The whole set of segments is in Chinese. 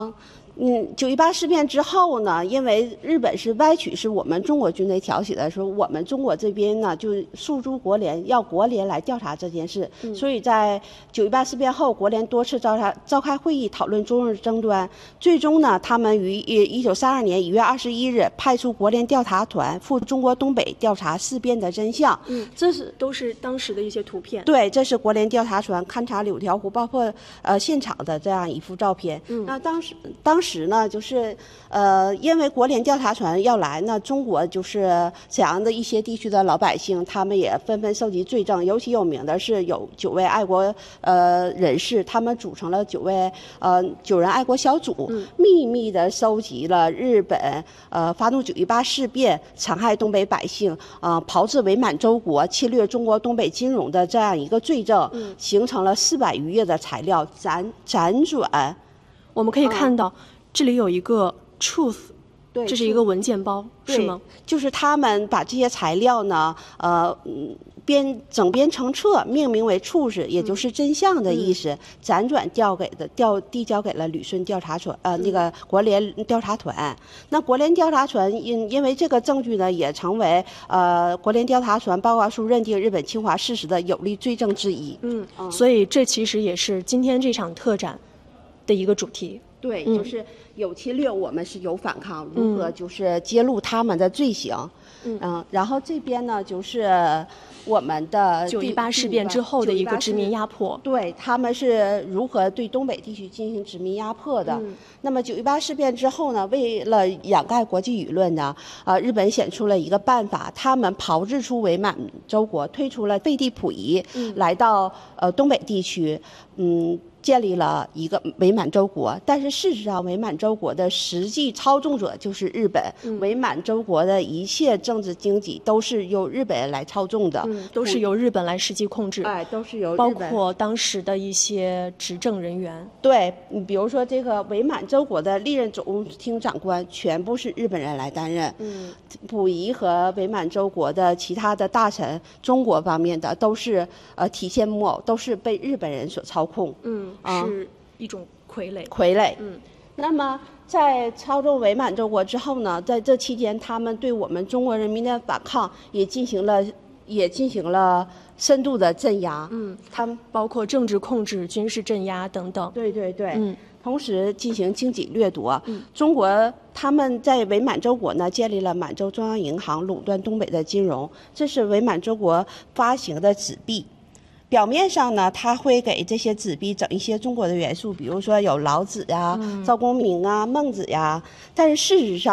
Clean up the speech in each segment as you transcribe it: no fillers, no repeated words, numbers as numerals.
9·18事变之后呢，因为日本是歪曲是我们中国军队挑起的，说我们中国这边呢就诉诸国联，要国联来调查这件事。所以在9·18事变后，国联多次召开会议讨论中日争端，最终呢，他们于1932年1月21日派出国联调查团赴中国东北调查事变的真相。 这都是当时的一些图片。 对，这是国联调查团勘察柳条湖爆破现场的这样一幅照片。那当时呢，就是因为国联调查团要来呢，中国就是沈阳的一些地区的老百姓，他们也纷纷收集罪证。尤其有名的是有9位爱国人士，他们组成了9人爱国小组，秘密的收集了日本发动9·18事变、残害东北百姓、炮制伪满洲国、侵略中国东北金融的这样一个罪证，形成了400余页的材料，辗转。 我们可以看到，这里有一个 truth， 对， 这是一个文件包，是吗？ 就是他们把这些材料呢，整编成册，命名为处士，也就是真相的意思，辗转递交给了旅顺调查团，那个国联调查团。那国联调查团因为这个证据呢，也成为国联调查团报告书认定日本侵华事实的有力罪证之一。 所以这其实也是今天这场特展的一个主题。 对，就是有侵略，我们是有反抗，如何就是揭露他们的罪行。然后这边呢，就是我们的 9·18事变之后的一个殖民压迫。 对，他们是如何对东北地区进行殖民压迫的。那么9·18事变之后呢，为了掩盖国际舆论呢，日本显出了一个办法，他们炮制出伪满洲国，推出了废帝溥仪，来到东北地区，建立了一个伪满洲国。但是事实上，伪满洲国的实际操纵者就是日本，伪满洲国的一切政治经济都是由日本人来操纵的， 都是由日本来实际控制。 都是由日本， 包括当时的一些执政人员。 对，比如说这个伪满洲国的历任总务厅长官全部是日本人来担任。溥仪和伪满洲国的其他的大臣，中国方面的都是提线木偶，都是被日本人所操控。 是一种傀儡。 那么在操纵伪满洲国之后呢，在这期间，他们对我们中国人民的反抗也进行了深度的镇压。他们包括政治控制、军事镇压等等。 对。同时进行经济掠夺。中国他们在伪满洲国呢建立了满洲中央银行，垄断东北的金融。这是伪满洲国发行的纸币。表面上呢，他会给这些纸币整一些中国的元素，比如说有老子呀、赵公明啊、孟子呀。但是事实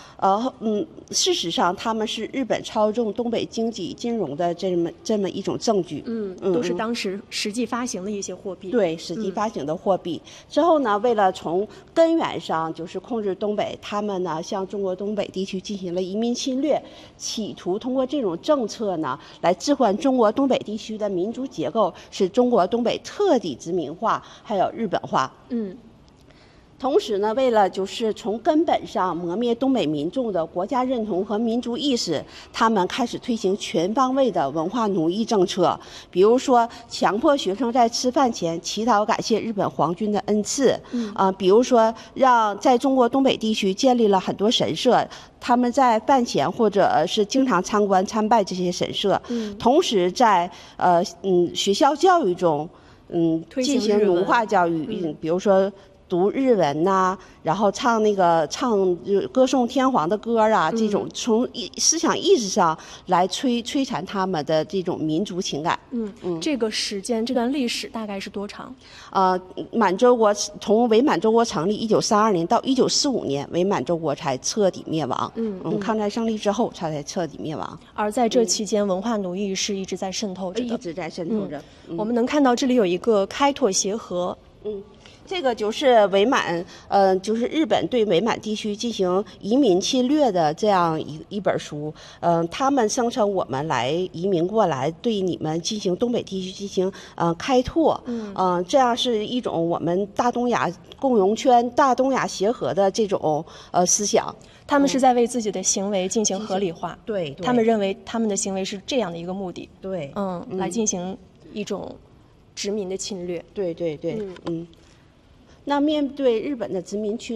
上，他们是日本操纵东北经济金融的这么一种证据。 都是当时实际发行的一些货币。 对，实际发行的货币。之后呢，为了从根源上就是控制东北，他们呢向中国东北地区进行了移民侵略，企图通过这种政策呢来置换中国东北地区的民族结构，使中国东北彻底殖民化，还有日本化。同时呢，为了就是从根本上磨灭东北民众的国家认同和民族意识，他们开始推行全方位的文化奴役政策。比如说，强迫学生在吃饭前祈祷感谢日本皇军的恩赐。比如说，让在中国东北地区建立了很多神社，他们在饭前或者是经常参拜这些神社。同时在学校教育中，进行奴化教育。比如说读日文呐，然后唱歌颂天皇的歌啊，这种从思想意识上来摧残他们的这种民族情感。 这个时间这段历史大概是多长？ 满洲国从伪满洲国成立1932年到1945年，伪满洲国才彻底灭亡。抗战胜利之后才彻底灭亡。 而在这期间，文化奴役是一直在渗透着的。 一直在渗透着。 我们能看到这里有一个开拓协和。 这个就是伪满，就是日本对伪满地区进行移民侵略的这样一本书。他们声称我们来移民过来，对你们进行东北地区进行开拓。这样是一种我们大东亚共荣圈、大东亚协和的这种思想。 他们是在为自己的行为进行合理化。 对， 他们认为他们的行为是这样的一个目的。 对， 来进行一种殖民的侵略。 对。 那面对日本的殖民侵